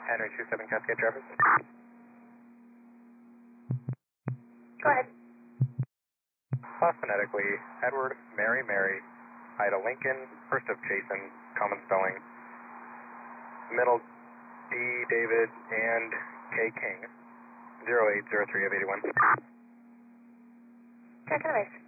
Henry 27 Cascade Traverse. Go ahead. Phonetically, Edward, Mary, Mary, Ida Lincoln, first of Jason, common spelling, middle D David, and K King, 0803 of 81. Check the base.